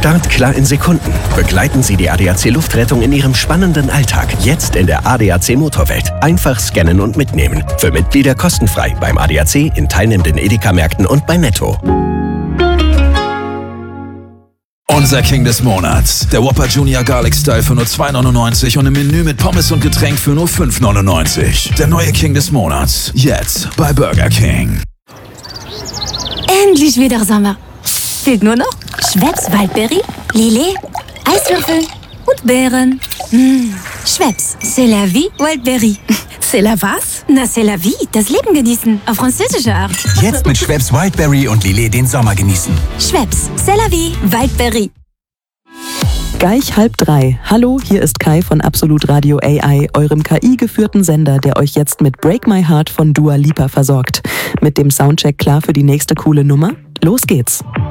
Start klar in Sekunden. Begleiten Sie die ADAC Luftrettung in Ihrem spannenden Alltag. Jetzt in der ADAC Motorwelt. Einfach scannen und mitnehmen. Für Mitglieder kostenfrei beim ADAC, in teilnehmenden Edeka-Märkten und bei Netto. Unser King des Monats. Der Whopper Junior Garlic Style für nur 2,99 und im Menü mit Pommes und Getränk für nur 5,99. Der neue King des Monats. Jetzt bei Burger King. Endlich wieder Sommer. Fehlt nur noch Schweppes Waldberry, Lillet, Eiswürfel und Beeren. Schweppes, c'est la vie, Waldberry. C'est la was? Na, c'est la vie, das Leben genießen, auf französische Art. Jetzt mit Schweppes Wildberry und Lillet den Sommer genießen. Schweppes, c'est la vie, Waldberry. Gleich 2:30. Hallo, hier ist Kai von Absolut Radio AI, eurem KI-geführten Sender, der euch jetzt mit Break My Heart von Dua Lipa versorgt. Mit dem Soundcheck klar für die nächste coole Nummer? Los geht's!